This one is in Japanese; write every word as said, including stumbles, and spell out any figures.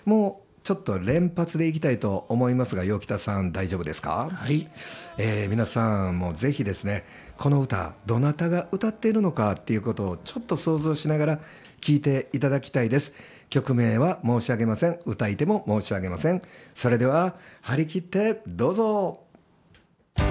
もうちょっと連発でいきたいと思いますが、陽北さん大丈夫ですか？ はい、 えー皆さんもぜひですね、この歌どなたが歌っているのかっていうことをちょっと想像しながら聴いていただきたいです。曲名は申し上げません、歌い手も申し上げません。それでは張り切ってどうぞ。